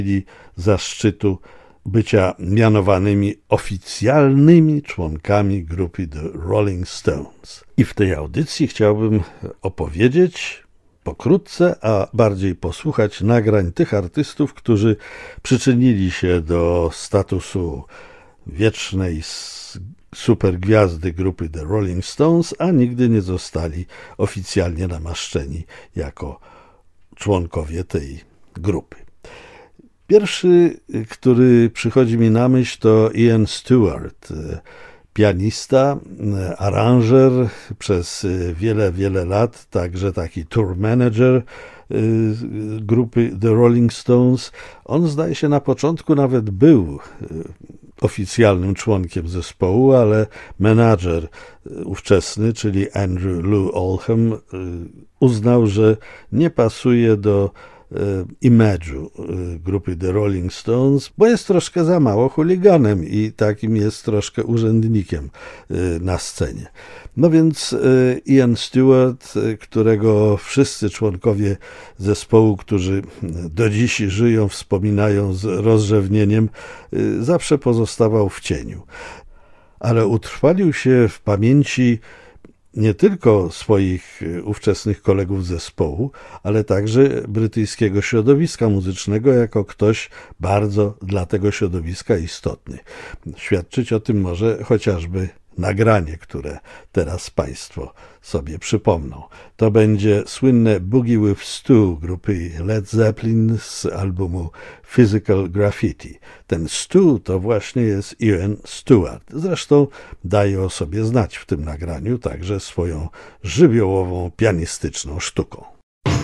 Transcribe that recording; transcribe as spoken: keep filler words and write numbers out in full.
mieli zaszczytu bycia mianowanymi oficjalnymi członkami grupy The Rolling Stones. I w tej audycji chciałbym opowiedzieć pokrótce, a bardziej posłuchać nagrań tych artystów, którzy przyczynili się do statusu wiecznej supergwiazdy grupy The Rolling Stones, a nigdy nie zostali oficjalnie namaszczeni jako członkowie tej grupy. Pierwszy, który przychodzi mi na myśl, to Ian Stewart, pianista, aranżer, przez wiele, wiele lat, także taki tour manager grupy The Rolling Stones. On, zdaje się, na początku nawet był oficjalnym członkiem zespołu, ale menadżer ówczesny, czyli Andrew Lou Oldham, uznał, że nie pasuje do image'u grupy The Rolling Stones, bo jest troszkę za mało chuliganem i takim jest troszkę urzędnikiem na scenie. No więc Ian Stewart, którego wszyscy członkowie zespołu, którzy do dziś żyją, wspominają z rozrzewnieniem, zawsze pozostawał w cieniu. Ale utrwalił się w pamięci nie tylko swoich ówczesnych kolegów zespołu, ale także brytyjskiego środowiska muzycznego jako ktoś bardzo dla tego środowiska istotny. Świadczyć o tym może chociażby nagranie, które teraz Państwo sobie przypomną. To będzie słynne Boogie with Stu grupy Led Zeppelin z albumu Physical Graffiti. Ten Stu to właśnie jest Ian Stewart. Zresztą daje o sobie znać w tym nagraniu także swoją żywiołową, pianistyczną sztuką.